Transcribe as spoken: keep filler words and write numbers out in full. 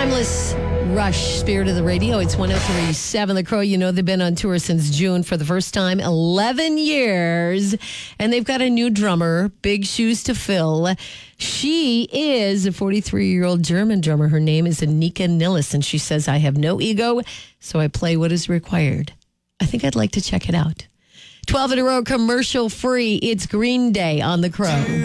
Timeless Rush, Spirit of the Radio. It's one oh three point seven The Crow. You know, they've been on tour since June for the first time, eleven years. And they've got a new drummer, big shoes to fill. She is a forty-three-year-old German drummer. Her name is Anika Nilles, and she says, I have no ego, so I play what is required. I think I'd like to check it out. twelve in a row, commercial free. It's Green Day on The Crow.